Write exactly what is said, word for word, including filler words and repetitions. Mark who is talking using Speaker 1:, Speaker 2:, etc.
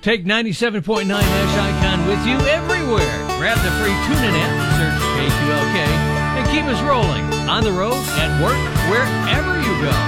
Speaker 1: Take ninety-seven point nine Nash Icon with you everywhere. Grab the free TuneIn app, search K two L K, and keep us rolling on the road, at work, wherever you go.